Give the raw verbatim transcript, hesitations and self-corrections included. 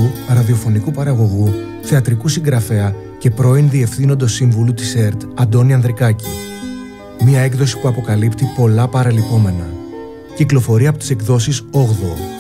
ραδιοφωνικού παραγωγού, θεατρικού συγγραφέα και πρώην διευθύνοντος σύμβουλου της ΕΡΤ, Αντώνη Ανδρικάκη. Μια έκδοση που αποκαλύπτει πολλά παραλυπόμενα. Κυκλοφορεί από τις εκδόσεις όγδοο.